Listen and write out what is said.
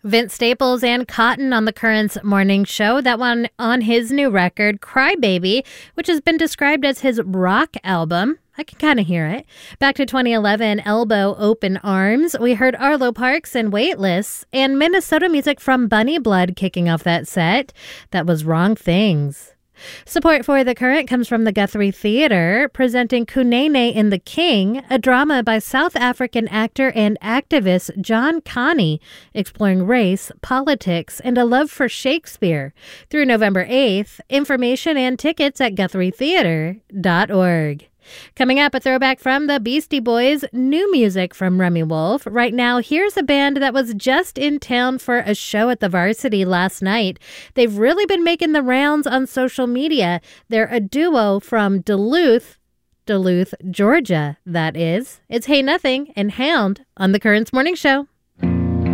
Vince Staples and Cotton on the Currents morning show. That one on his new record, Crybaby, which has been described as his rock album. I can kind of hear it. Back to 2011, Elbow, Open Arms. We heard Arlo Parks and Weightless, and Minnesota music from Bunny Blood kicking off that set. That was Wrong Things. Support for The Current comes from the Guthrie Theatre, presenting Kunene in the King, a drama by South African actor and activist John Kani, exploring race, politics, and a love for Shakespeare. Through November 8th, information and tickets at GuthrieTheatre.org. Coming up, a throwback from the Beastie Boys, new music from Remy Wolf. Right now, here's a band that was just in town for a show at the Varsity last night. They've really been making the rounds on social media. They're a duo from Duluth, Georgia, that is. It's Hey Nothing and Hound on the Currents Morning Show.